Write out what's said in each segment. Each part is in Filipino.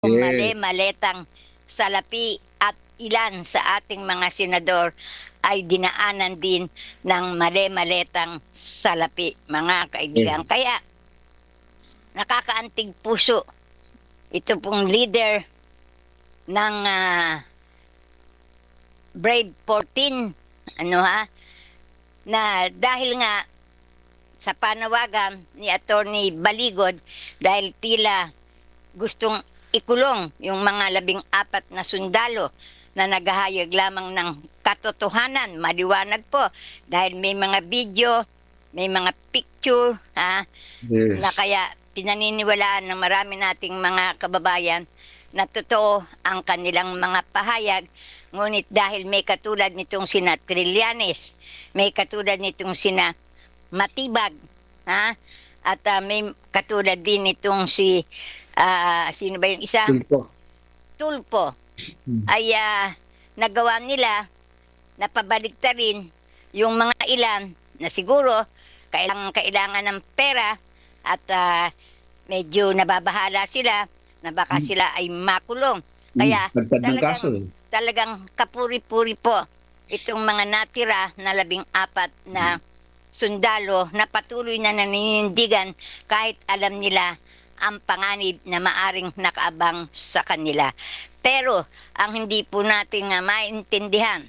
Yes. mali-maletang salapi at ilan sa ating mga senador ay dinaanan din ng mali-maletang salapi, mga kaibigan. Yes. Kaya nakakaantig puso ito pong leader ng Brave 14, na dahil nga sa panawagan ni Attorney Baligod, dahil tila gustong ikulong yung mga 14 na sundalo na naghahayag lamang ng katotohanan, maliwanag po, dahil may mga video, may mga picture, na Yes. kaya pinaniniwalaan ng marami nating mga kababayan na totoo ang kanilang mga pahayag. Ngunit dahil may katulad nitong sina Trillanes, may katulad nitong sina Matibag, at may katulad din nitong si sino ba yung isa? Tulpo. Tulpo, Hmm. ay nagawa nila na pabaligtarin yung mga ilan na siguro kailangan ng pera at medyo nababahala sila na baka sila ay makulong. Kaya Pagpad ng kaso. talagang kapuri-puri po itong mga natira na 14 na sundalo na patuloy na naninindigan kahit alam nila ang panganib na maaring nakaabang sa kanila. Pero ang hindi po natin maintindihan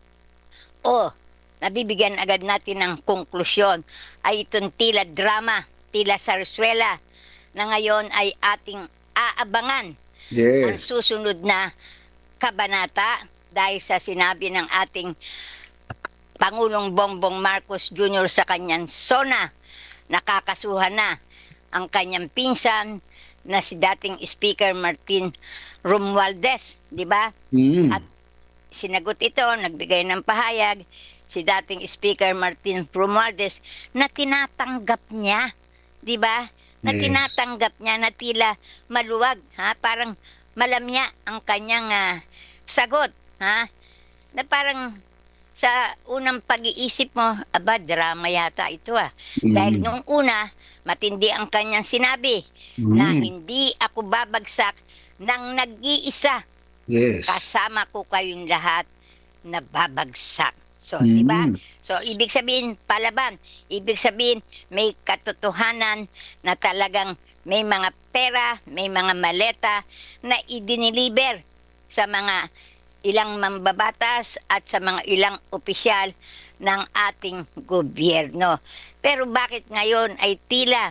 o nabibigyan agad natin ng konklusyon ay itong tila drama, tila sarswela na ngayon ay ating aabangan ang Yes. susunod na kabanata dahil sa sinabi ng ating Pangulong Bongbong Marcos Jr. sa kanyang SONA. Nakakasuhan na ang kanyang pinsan na si dating Speaker Martin Romualdez, di ba? Mm. At sinagot ito, nagbigay ng pahayag si dating Speaker Martin Romualdez na tinatanggap niya, di ba? Na Yes. tinatanggap niya na tila maluwag, parang malamya ang kanyang sagot, na parang sa unang pag-iisip mo, drama yata ito Dahil nung una, matindi ang kanyang sinabi na hindi ako babagsak ng nag-iisa. Yes. Kasama ko kayong lahat na babagsak. So, di ba? So, ibig sabihin, palaban. Ibig sabihin, may katotohanan na talagang may mga pera, may mga maleta na idiniliber sa mga ilang mambabatas at sa mga ilang opisyal ng ating gobyerno. Pero bakit ngayon ay tila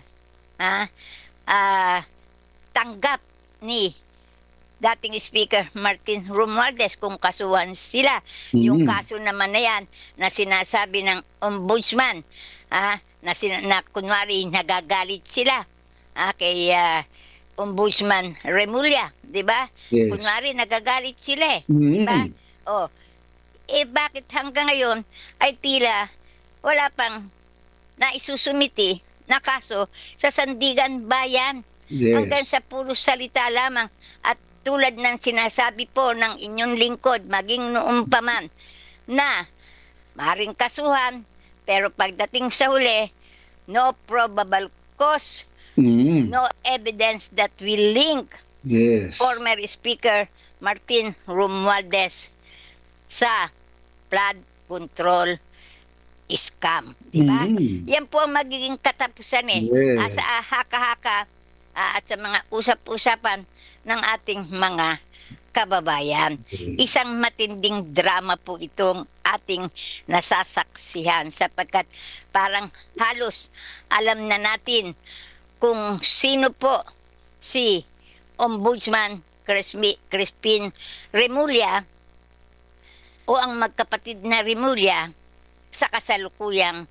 tanggap ni dating Speaker Martin Romualdez kung kasuhan sila? Yung kaso naman na yan na sinasabi ng ombudsman, na kunwari nagagalit sila kay Ombudsman Remulla, di ba? Yes. Kunwari nagagalit sila di ba? Bakit hanggang ngayon ay tila wala pang naisusumiti na kaso sa Sandigan Bayan? Yes. Hanggang sa puro salita lamang. At tulad ng sinasabi po ng inyong lingkod, maging noon pa man, na maring kasuhan, pero pagdating sa huli, no probable cause, no evidence that will link Yes. former Speaker Martin Romualdez sa flood control scam, di ba? Yan po ang magiging katapusan Yes. sa haka-haka at sa mga usap-usapan ng ating mga kababayan. Isang matinding drama po itong ating nasasaksihan sapagkat parang halos alam na natin kung sino po si Ombudsman Crispin Remulla o ang magkapatid na Remulla sa kasalukuyang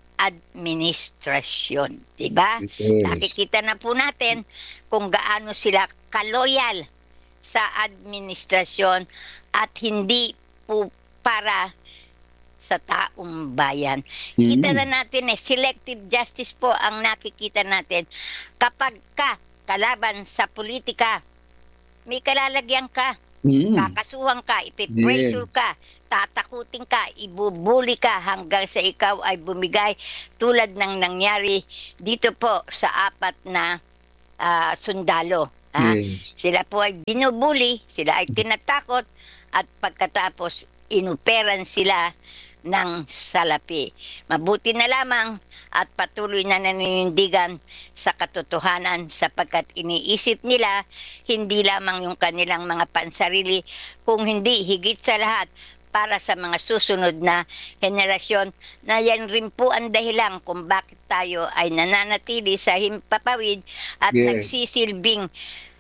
administrasyon, di ba? Yes. Nakikita na po natin kung gaano sila kaloyal sa administrasyon at hindi po para sa taong bayan. Kita na natin selective justice po ang nakikita natin. Kapag kalaban sa politika, may kalalagyan ka, kakasuhan ka, ipipressure ka, tatakutin ka, ibubuli ka hanggang sa ikaw ay bumigay tulad ng nangyari dito po sa 4 na sundalo Yes. Sila po ay binubuli, sila ay tinatakot at pagkatapos inuperan sila ng salapi. Mabuti na lamang at patuloy na naninindigan sa katotohanan sapagkat iniisip nila hindi lamang yung kanilang mga pansarili, kung hindi higit sa lahat para sa mga susunod na henerasyon, na yan rin po ang dahilan kung bakit tayo ay nananatili sa himpapawid at Yes. nagsisilbing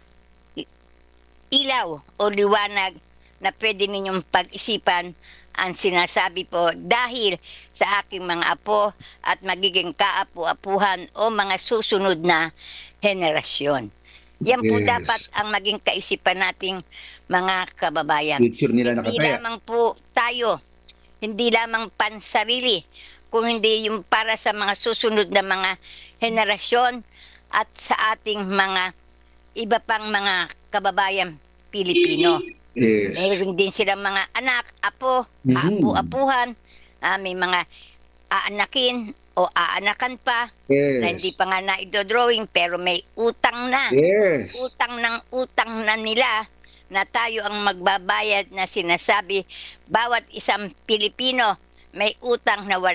ilaw o liwanag na pwede ninyong pag-isipan ang sinasabi po dahil sa aking mga apo at magiging kaapu-apuhan o mga susunod na henerasyon. Yan po Yes. dapat ang maging kaisipan nating mga kababayan. Future nila Hindi nakataya. lamang po tayo, hindi lamang pansarili, kung hindi yung para sa mga susunod na mga henerasyon at sa ating mga iba pang mga kababayan Pilipino. Yes. Meron din silang mga anak, apo, Mhm. apu-apuhan, may mga aanakin o aanakan pa na hindi Yes. pa nga na-drawing pero may utang na. Yes. Utang na nila na tayo ang magbabayad, na sinasabi bawat isang Pilipino may utang na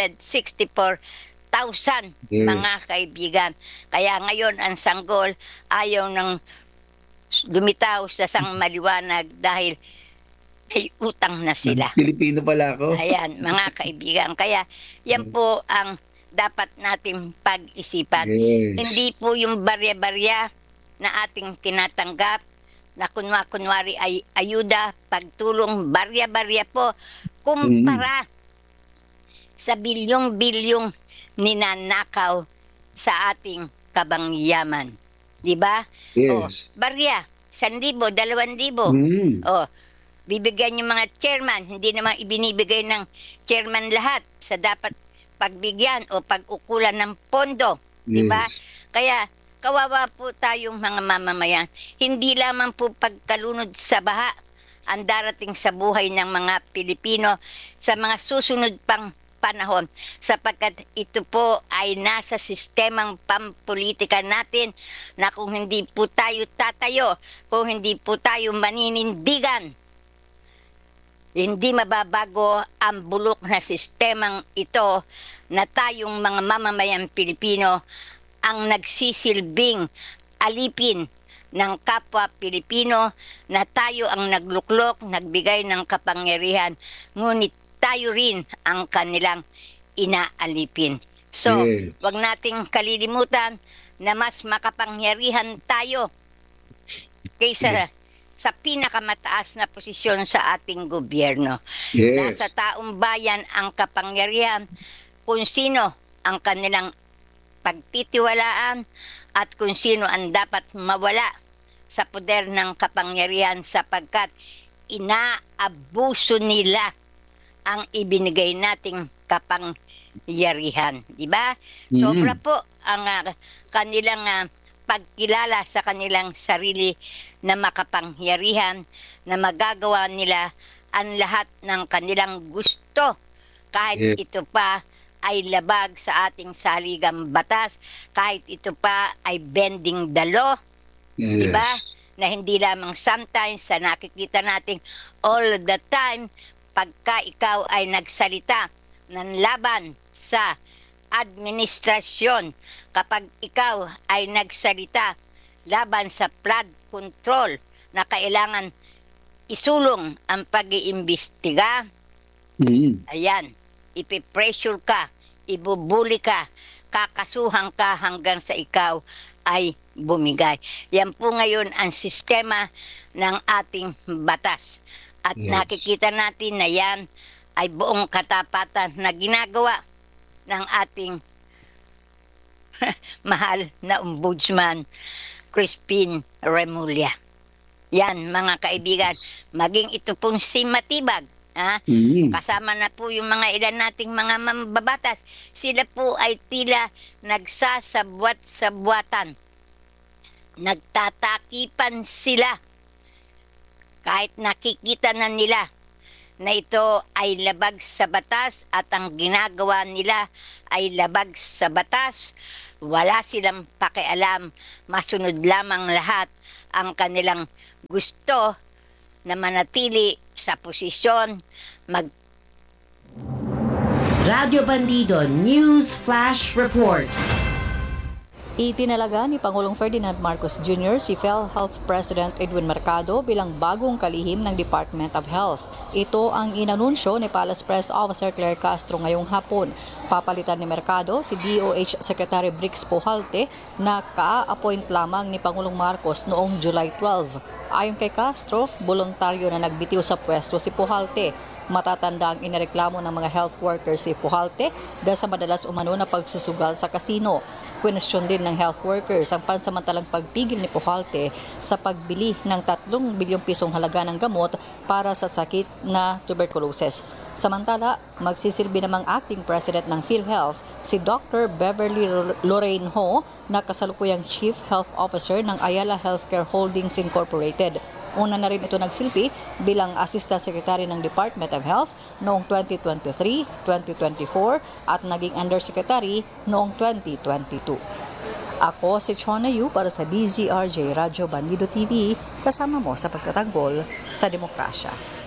164,000 Yes. mga kaibigan. Kaya ngayon ang sanggol ayaw ng lumitaw sa sang maliwanag dahil may utang na sila. Pilipino pala ako. Ayan, mga kaibigan. Kaya yan po ang dapat nating pag-isipan. Yes. Hindi po yung barya-barya na ating tinatanggap na kunwari ay ayuda, pagtulong, barya-barya po kumpara sa bilyong-bilyong ninanakaw sa ating kabangyaman. Di ba? O, Yes. barya, 1,000, 2,000. Mm. O, bibigyan yung mga chairman, hindi naman ibinibigay ng chairman lahat sa dapat pagbigyan o pag-ukulan ng pondo. Di ba? Yes. Kaya kawawa po tayong mga mamamayan. Hindi lamang po pagkalunod sa baha ang darating sa buhay ng mga Pilipino sa mga susunod pang panahon, sapagkat ito po ay nasa sistemang pampolitika natin na kung hindi po tayo tatayo, kung hindi po tayo maninindigan, hindi mababago ang bulok na sistemang ito na tayong mga mamamayang Pilipino ang nagsisilbing alipin ng kapwa Pilipino, na tayo ang nagluklok, nagbigay ng kapangyarihan, ngunit tayo rin ang kanilang inaalipin. So, Yeah. wag nating kalilimutan na mas makapangyarihan tayo kaysa sa pinakamataas na posisyon sa ating gobyerno. Yes. Nasa taong bayan ang kapangyarihan kung sino ang kanilang pagtitiwalaan at kung sino ang dapat mawala sa poder ng kapangyarihan, sapagkat inaabuso nila ang ibinigay nating kapangyarihan. Di ba? Sobra po ang kanilang pagkilala sa kanilang sarili na makapangyarihan, na magagawa nila ang lahat ng kanilang gusto kahit Yeah. ito pa ay labag sa ating saligang batas, kahit ito pa ay bending the law. Yes. Diba? Na hindi lamang sometimes sa nakikita natin all the time, pagka ikaw ay nagsalita ng laban sa administrasyon, kapag ikaw ay nagsalita laban sa flood control na kailangan isulong ang pag-iimbestiga, Mm. ayan, ipipressure ka, ibubuli ka, kakasuhan ka hanggang sa ikaw ay bumigay. Yan po ngayon ang sistema ng ating batas. At Yes. nakikita natin na yan ay buong katapatan na ginagawa ng ating mahal na ombudsman, Crispin Remulla. Yan, mga kaibigan, maging ito pong si Matibag, Mm. kasama na po yung mga ilan nating mga mambabatas. Sila po ay tila nagsasabwat-sabwatan. Nagtatakipan sila kahit nakikita na nila na ito ay labag sa batas at ang ginagawa nila ay labag sa batas. Wala silang pakialam, masunod lamang lahat ang kanilang gusto na manatili sa posisyon, Radio Bandido News Flash Report. Itinalaga ni Pangulong Ferdinand Marcos Jr. si PhilHealth President Edwin Mercado bilang bagong kalihim ng Department of Health. Ito ang inanunsyo ni Palace Press Officer Claire Castro ngayong hapon. Papalitan ni Mercado si DOH Secretary Brix Pujalte na ka-appoint lamang ni Pangulong Marcos noong July 12. Ayon kay Castro, voluntaryo na nagbitiw sa pwesto si Pujalte. Matatanda ang inireklamo ng mga health workers si Pujalte dahil sa madalas umano na pagsusugal sa kasino. Question din ng health workers ang pansamantalang pagpigil ni Pujalte sa pagbili ng 3 bilyong pisong halaga ng gamot para sa sakit na tuberculosis. Samantala, magsisilbi namang acting president ng PhilHealth si Dr. Beverly Lorraine Ho na kasalukuyang Chief Health Officer ng Ayala Healthcare Holdings Incorporated. Una na rin ito nagsilbi bilang Assistant Secretary ng Department of Health noong 2023, 2024 at naging Undersecretary noong 2022. Ako si Chona Yu para sa DZRJ Radyo Bandido TV, kasama mo sa pagtatanggol sa demokrasya.